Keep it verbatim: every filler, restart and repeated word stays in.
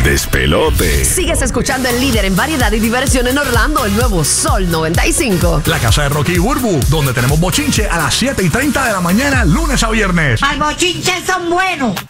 El despelote. Sigues escuchando el líder en variedad y diversión en Orlando, el nuevo Sol noventa y cinco. La casa de Rocky y Burbu, donde tenemos bochinche a las siete y treinta de la mañana, lunes a viernes. ¡Ay, bochinches son buenos!